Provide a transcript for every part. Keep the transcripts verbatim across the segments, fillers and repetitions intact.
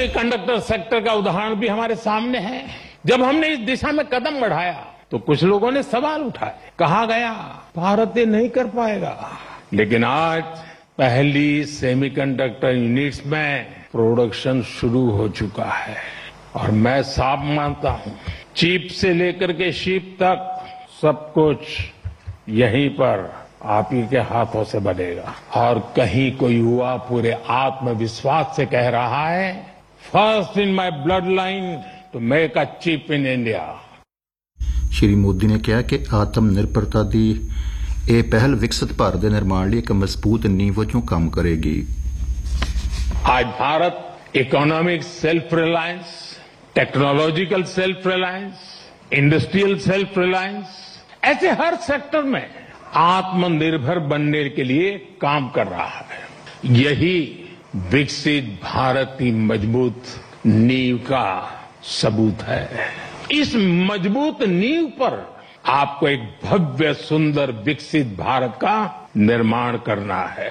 Semiconductor sector का उदाहरण भी हमारे सामने है। जब हमने इस दिशा में कदम बढ़ाया तो कुछ लोगों ने सवाल उठाए, कहा गया भारत ये नहीं कर पाएगा, लेकिन आज पहली सेमीकंडक्टर यूनिट्स में प्रोडक्शन शुरू हो चुका है और मैं साफ मानता हूं चिप से लेकर के शिप तक सब कुछ यहीं पर आप ही के हाथों से बनेगा। और कहीं कोई युवा पूरे आत्मविश्वास से कह रहा है, first in my blood line to make a chip in India. Shri Modi ने कहा कि आत्म निर्भरता की यह पहल विकसित भारत के निर्माण लिए एक मजबूत नींव वजों काम करेगी। आज Bharat economic self reliance, technological self reliance, industrial self reliance, ऐसे हर सेक्टर में आत्मनिर्भर बनने के लिए काम कर रहा है। यही विकसित भारत की मजबूत नींव का सबूत है। इस मजबूत नींव पर आपको एक भव्य सुंदर विकसित भारत का निर्माण करना है।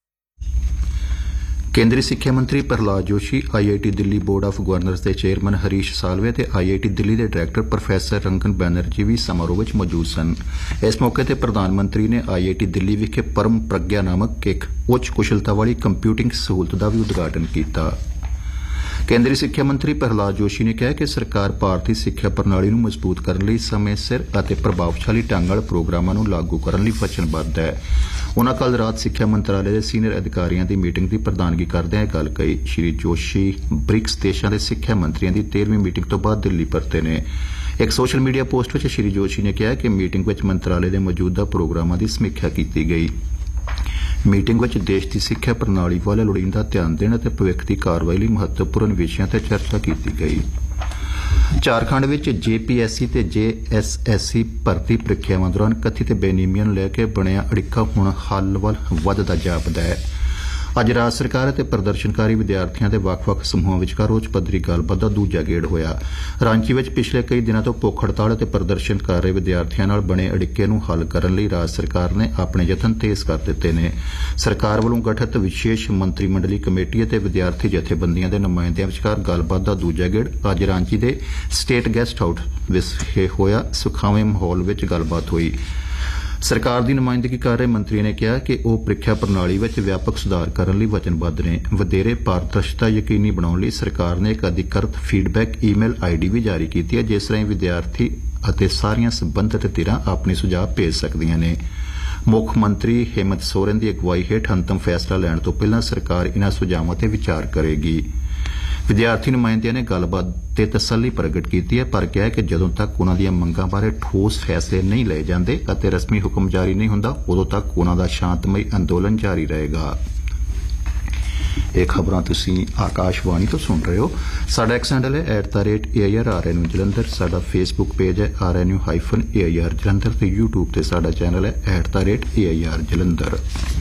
केंद्रीय सिक्ख्या मंत्री प्रहलाद जोशी, आई I T Delhi board of governors के चेयरमैन हरीश सालवे ते आई आई टी दिल्ली के डायरैक्टर प्रोफैसर रंगन बैनर्जी भी समारोह में मौजूद सन। इस मौके पर प्रधानमंत्री ने आई आई टी दिल्ली विखे परम प्रज्ञा नामक एक उच्च कुशलता वाली कंप्यूटिंग सहूलत का भी उद्घाटन किया। केंद्रीय सिक्ख्या मंत्री प्रहलाद जोशी ने कहा कि सरकार भारतीय सिक्ख्या प्रणाली ਨੂੰ मजबूत करने ਲਈ समय सिर ਅਤੇ ਪ੍ਰਭਾਵਸ਼ਾਲੀ ਢੰਗ ਨਾਲ ਪ੍ਰੋਗਰਾਮਾਂ ਨੂੰ ਲਾਗੂ ਕਰਨ ਲਈ ਵਚਨਬੱਧ ਹੈ। ਉਨ੍ਹਾਂ ਕੱਲ ਰਾਤ ਸਿੱਖਿਆ ਮੰਤਰਾਲੇ ਦੇ ਸੀਨੀਅਰ ਅਧਿਕਾਰੀਆਂ ਦੀ ਮੀਟਿੰਗ ਦੀ ਪ੍ਰਧਾਨਗੀ ਕਰਦਿਆਂ ਇਹ ਗੱਲ ਕਹੀ। ਸ਼੍ਰੀ ਜੋਸ਼ੀ ਬ੍ਰਿਕਸ ਦੇਸ਼ਾਂ ਦੇ ਸਿੱਖਿਆ ਮੰਤਰੀਆਂ ਦੀ ਤੇਰਵੀਂ ਮੀਟਿੰਗ ਤੋਂ ਬਾਅਦ ਦਿੱਲੀ ਪਰਤੇ ਨੇ। ਇੱਕ ਸੋਸ਼ਲ ਮੀਡੀਆ ਪੋਸਟ ਵਿੱਚ ਸ਼੍ਰੀ ਜੋਸ਼ੀ ਨੇ ਕਿਹਾ ਕਿ ਮੀਟਿੰਗ ਵਿੱਚ ਮੰਤਰਾਲੇ ਦੇ ਮੌਜੂਦਾ ਪ੍ਰੋਗਰਾਮਾਂ ਦੀ ਸਮੀਖਿਆ ਕੀਤੀ ਗਈ। ਮੀਟਿੰਗ ਵਿੱਚ ਦੇਸ਼ ਦੀ ਸਿੱਖਿਆ ਪ੍ਰਣਾਲੀ ਵੱਲ ਲੋੜੀਂਦਾ ਧਿਆਨ ਦੇਣ ਅਤੇ ਭਵਿੱਖ ਦੀ ਕਾਰਵਾਈ ਲਈ ਮਹੱਤਵਪੂਰਨ ਵਿਸ਼ਿਆਂ ਤੇ ਚਰਚਾ ਕੀਤੀ ਗਈ। ਝਾਰਖੰਡ ਵਿੱਚ ਜੇ ਪੀ ਐਸ ਸੀ ਤੇ ਜੇ ਐਸ ਐਸ ਸੀ ਭਰਤੀ ਪ੍ਰੀਖਿਆਵਾਂ ਦੌਰਾਨ ਕਥਿਤ ਬੇਨਿਯਮੀਆਂ ਨੂੰ ਲੈ ਕੇ ਬਣਿਆ ਅੜਿੱਕਾ ਹੁਣ ਹੱਲ ਵੱਲ ਵੱਧਦਾ ਜਾਪਦਾ ਹੈ। ਅੱਜ ਰਾਜ ਸਰਕਾਰ ਅਤੇ ਪ੍ਰਦਰਸ਼ਨਕਾਰੀ ਵਿਦਿਆਰਥੀਆਂ ਦੇ ਵੱਖ-ਵੱਖ ਸਮੂਹਾਂ ਵਿਚਕਾਰ ਉੱਚ ਪੱਧਰੀ ਗੱਲਬਾਤ ਦਾ ਦੂਜਾ ਗੇੜ ਹੋਇਆ। ਰਾਂਚੀ ਵਿੱਚ ਪਿਛਲੇ ਕਈ ਦਿਨਾਂ ਤੋਂ ਭੁੱਖ ਹੜਤਾਲ ਅਤੇ ਪ੍ਰਦਰਸ਼ਨ ਕਰ ਰਹੇ ਵਿਦਿਆਰਥੀਆਂ ਨਾਲ ਬਣੇ ਅੜਿੱਕੇ ਨੂੰ ਹੱਲ ਕਰਨ ਲਈ ਰਾਜ ਸਰਕਾਰ ਨੇ ਆਪਣੇ ਯਤਨ ਤੇਜ਼ ਕਰ ਦਿੱਤੇ ਨੇ। ਸਰਕਾਰ ਵੱਲੋਂ ਗਠਿਤ ਵਿਸ਼ੇਸ਼ ਮੰਤਰੀ ਮੰਡਲੀ ਕਮੇਟੀ ਅਤੇ ਵਿਦਿਆਰਥੀ ਜਥੇਬੰਦੀਆਂ ਦੇ ਨੁਮਾਇੰਦਿਆਂ ਵਿਚਕਾਰ ਗੱਲਬਾਤ ਦਾ ਦੂਜਾ ਗੇੜ ਅੱਜ ਰਾਂਚੀ ਦੇ ਸਟੇਟ ਗੈਸਟ ਹਾਊਸ ਵਿਖੇ ਹੋਇਆ। ਸੁਖਾਵੇਂ ਮਾਹੌਲ ਵਿੱਚ ਗੱਲਬਾਤ ਹੋਈ। ਸਰਕਾਰ ਦੀ ਨੁਮਾਇੰਦਗੀ ਕਰ ਰਹੇ ਮੰਤਰੀ ਨੇ ਕਿਹਾ ਕਿ ਉਹ ਪ੍ਰੀਖਿਆ ਪ੍ਰਣਾਲੀ ਵਿੱਚ ਵਿਆਪਕ ਸੁਧਾਰ ਕਰਨ ਲਈ ਵਚਨਬੱਧ ਨੇ। ਵਧੇਰੇ ਪਾਰਦਰਸ਼ਤਾ ਯਕੀਨੀ ਬਣਾਉਣ ਲਈ ਸਰਕਾਰ ਨੇ ਇੱਕ ਅਧਿਕ੍ਰਿਤ ਫੀਡਬੈਕ ਈਮੇਲ ਆਈ ਡੀ ਵੀ ਜਾਰੀ ਕੀਤੀ ਹੈ, ਜਿਸ ਰਾਹੀਂ ਵਿਦਿਆਰਥੀ ਅਤੇ ਸਾਰੀਆਂ ਸਬੰਧਤ ਧਿਰਾਂ ਆਪਣੇ ਸੁਝਾਅ ਭੇਜ ਸਕਦੀਆਂ ਨੇ। ਮੁੱਖ ਮੰਤਰੀ ਹੇਮੰਤ ਸੋਰੇਨ ਦੀ ਅਗਵਾਈ ਹੇਠ ਅੰਤਮ ਫੈਸਲਾ ਲੈਣ ਤੋਂ ਪਹਿਲਾਂ ਸਰਕਾਰ ਇਨ੍ਹਾਂ ਸੁਝਾਵਾਂ ਤੇ ਵਿਚਾਰ ਕਰੇਗੀ। ਵਿਦਿਆਰਥੀ ਨੁਮਾਇੰਦਿਆਂ ਨੇ ਗੱਲਬਾਤ ਤੇ ਤਸੱਲੀ ਪ੍ਰਗਟ ਕੀਤੀ ਹੈ, ਪਰ ਕਿਹਾ ਕਿ ਜਦੋਂ ਤੱਕ ਉਨ੍ਹਾਂ ਦੀਆਂ ਮੰਗਾਂ ਬਾਰੇ ਠੋਸ ਫੈਸਲੇ ਨਹੀਂ ਲਏ ਜਾਂਦੇ ਅਤੇ ਰਸਮੀ ਹੁਕਮ ਜਾਰੀ ਨਹੀਂ ਹੁੰਦਾ, ਉਦੋਂ ਤੱਕ ਉਨ੍ਹਾਂ ਦਾ ਸ਼ਾਂਤਮਈ ਅੰਦੋਲਨ ਜਾਰੀ ਰਹੇਗਾ। ਇਹ ਖਬਰਾਂ ਤੁਸੀਂ ਆਕਾਸ਼ਵਾਣੀ ਤੋਂ ਸੁਣ ਰਹੇ ਹੋ। ਸਾਡਾ ਐਕਸ ਹੈਂਡਲ ਹੈ at the rate A I R R N U Jalandhar. ਸਾਡਾ ਫੇਸਬੁੱਕ ਪੇਜ ਹੈ R N U hyphen A I R Jalandhar ਤੇ ਯੂਟਿਊਬ ਤੇ ਸਾਡਾ ਚੈਨਲ ਹੈ at the rate A I R Jalandhar.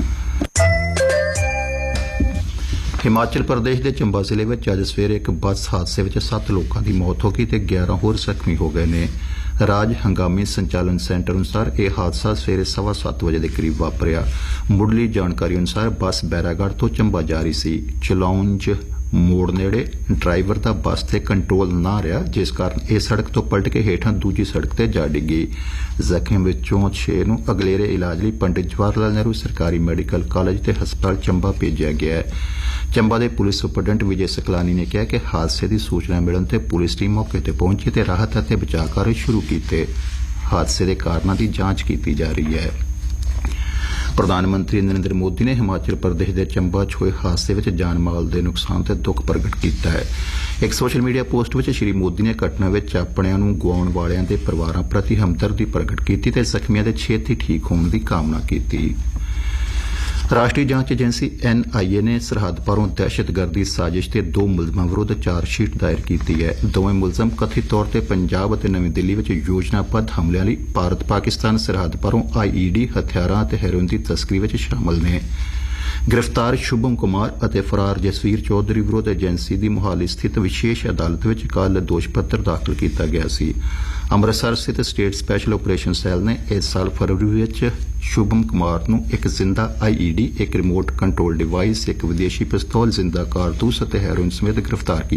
Himachal Pradesh ਦੇ ਚੰਬਾ ਜ਼ਿਲ੍ਹੇ ਵਿੱਚ ਅੱਜ ਸਵੇਰੇ ਇੱਕ ਬੱਸ ਹਾਦਸੇ ਵਿੱਚ ਸੱਤ ਲੋਕਾਂ ਦੀ ਮੌਤ ਹੋ ਗਈ ਤੇ ਗਿਆਰਾਂ ਹੋਰ ਜ਼ਖਮੀ ਹੋ ਗਏ ਨੇ। ਰਾਜ ਹੰਗਾਮੀ ਸੰਚਾਲਨ ਸੈਂਟਰ ਅਨੁਸਾਰ ਇਹ ਹਾਦਸਾ ਸਵੇਰੇ ਸਵਾ ਸੱਤ ਵਜੇ ਦੇ ਕਰੀਬ ਵਾਪਰਿਆ। ਮੁੱਢਲੀ ਜਾਣਕਾਰੀ ਅਨੁਸਾਰ ਬੱਸ ਬੈਰਾਗੜ੍ਹ ਤੋਂ ਚੰਬਾ ਜਾ ਰਹੀ ਸੀ। ਚਲਾਉਂਜ ਮੋੜ ਨੇੜੇ ਡਰਾਈਵਰ ਦਾ ਬੱਸ ਤੇ ਕੰਟਰੋਲ ਨਾ ਰਿਹਾ, ਜਿਸ ਕਾਰਨ ਇਹ ਸੜਕ ਤੋਂ ਪਲਟ ਕੇ ਹੇਠਾਂ ਦੂਜੀ ਸੜਕ ਤੇ ਜਾ ਡਿੱਗੀ। ਜ਼ਖਮੀਆਂ ਵਿੱਚੋਂ ਛੇ ਨੂੰ ਅਗਲੇਰੇ ਇਲਾਜ ਲਈ ਪੰਡਿਤ ਜਵਾਹਰ ਲਾਲ ਨਹਿਰੂ ਸਰਕਾਰੀ ਮੈਡੀਕਲ ਕਾਲਜ ਤੇ ਹਸਪਤਾਲ ਚੰਬਾ ਭੇਜਿਆ ਗਿਆ ਹੈ। ਚੰਬਾ ਦੇ ਪੁਲਿਸ ਸੁਪਰਡੈਂਟ ਵਿਜੇ ਸਕਲਾਨੀ ਨੇ ਕਿਹਾ ਕਿ ਹਾਦਸੇ ਦੀ ਸੂਚਨਾ ਮਿਲਣ ਤੇ ਪੁਲਿਸ ਟੀਮ ਮੌਕੇ ਤੇ ਪਹੁੰਚੀ ਤੇ ਰਾਹਤ ਅਤੇ ਬਚਾਅ ਕਾਰਜ ਸ਼ੁਰੂ ਕੀਤੇ। ਹਾਦਸੇ ਦੇ ਕਾਰਨਾਂ ਦੀ ਜਾਂਚ ਕੀਤੀ ਜਾ ਰਹੀ ਹੈ। ਪ੍ਰਧਾਨ ਮੰਤਰੀ ਨਰਿੰਦਰ ਮੋਦੀ ਨੇ ਹਿਮਾਚਲ ਪ੍ਰਦੇਸ਼ ਦੇ ਚੰਬਾ 'ਚ ਹੋਏ ਹਾਦਸੇ ਵਿੱਚ ਜਾਨ ਮਾਲ ਦੇ ਨੁਕਸਾਨ ਤੇ ਦੁੱਖ ਪ੍ਰਗਟ ਕੀਤਾ ਹੈ। ਇੱਕ ਸੋਸ਼ਲ ਮੀਡੀਆ ਪੋਸਟ ਵਿੱਚ ਸ਼੍ਰੀ ਮੋਦੀ ਨੇ ਘਟਨਾ ਵਿੱਚ ਆਪਣਿਆਂ ਨੂੰ ਗੁਆਉਣ ਵਾਲਿਆਂ ਦੇ ਪਰਿਵਾਰਾਂ ਪ੍ਰਤੀ ਹਮਦਰਦੀ ਪ੍ਰਗਟ ਕੀਤੀ ਤੇ ਜ਼ਖਮੀਆਂ ਦੇ ਛੇਤੀ ਠੀਕ ਹੋਣ ਦੀ ਕਾਮਨਾ ਕੀਤੀ। ਰਾਸ਼ਟਰੀ ਜਾਂਚ ਏਜੰਸੀ ਐਨ ਆਈ ਏ ਨੇ ਸਰਹੱਦ ਪਾਰੋਂ ਦਹਿਸ਼ਤਗਰਦੀ ਸਾਜ਼ਿਸ਼ ਤੇ ਦੋ ਮੁਲਜ਼ਮਾਂ ਵਿਰੁੱਧ ਚਾਰਜਸ਼ੀਟ ਦਾਇਰ ਕੀਤੀ ਹੈ। ਦੋਵੇਂ ਮੁਲਜ਼ਮ ਕਥਿਤ ਤੌਰ ਤੇ ਪੰਜਾਬ ਅਤੇ ਨਵੀਂ ਦਿੱਲੀ ਵਿੱਚ ਯੋਜਨਾਬੱਧ ਹਮਲਿਆਂ ਲਈ ਭਾਰਤ ਪਾਕਿਸਤਾਨ ਸਰਹੱਦ ਪਾਰੋਂ ਆਈ ਈ ਡੀ ਹਥਿਆਰਾਂ ਅਤੇ ਹੈਰੋਇਨ ਦੀ ਤਸਕਰੀ ਵਿੱਚ ਸ਼ਾਮਲ ਨੇ। ਗ੍ਰਿਫਤਾਰ ਸ਼ੁਭਮ ਕੁਮਾਰ ਅਤੇ ਫਰਾਰ ਜਸਵੀਰ ਚੌਧਰੀ ਵਿਰੁੱਧ ਏਜੰਸੀ ਦੀ ਮੁਹਾਲੀ ਸਥਿਤ ਵਿਸ਼ੇਸ਼ ਅਦਾਲਤ ਵਿੱਚ ਕੱਲ੍ਹ ਦੋਸ਼ ਪੱਤਰ ਦਾਖਲ ਕੀਤਾ ਗਿਆ ਸੀ। ਅੰਮ੍ਰਿਤਸਰ ਸਥਿਤ ਸਟੇਟ ਸਪੈਸ਼ਲ ਆਪਰੇਸ਼ਨ ਸੈੱਲ ਨੇ ਇਸ ਸਾਲ ਫਰਵਰੀ ਵਿੱਚ ਸ਼ੁਭਮ ਕੁਮਾਰ ਨੂੰ ਇੱਕ ਜ਼ਿੰਦਾ ਆਈ ਈ ਡੀ, ਇੱਕ ਰਿਮੋਟ ਕੰਟਰੋਲ ਡਿਵਾਈਸ, ਇੱਕ ਵਿਦੇਸ਼ੀ ਪਿਸਤੌਲ, ਜ਼ਿੰਦਾ ਕਾਰਤੂਸ ਅਤੇ ਹੈਰੋਇਨ ਸਮੇਤ ਗ੍ਰਿਫਤਾਰ ਕੀਤਾ।